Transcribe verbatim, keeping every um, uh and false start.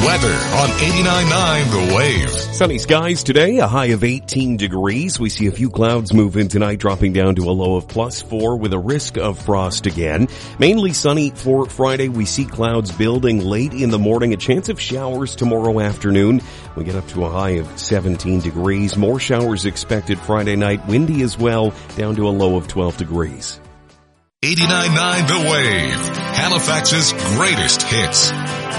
Weather on eighty-nine point nine The Wave. Sunny skies today, a high of eighteen degrees. We see a few clouds move in tonight, dropping down to a low of plus four with a risk of frost again. Mainly sunny for Friday. We see clouds building late in the morning. A chance of showers tomorrow afternoon. We get up to a high of seventeen degrees. More showers expected Friday night. Windy as well, down to a low of twelve degrees. eighty-nine point nine The Wave, Halifax's greatest hits.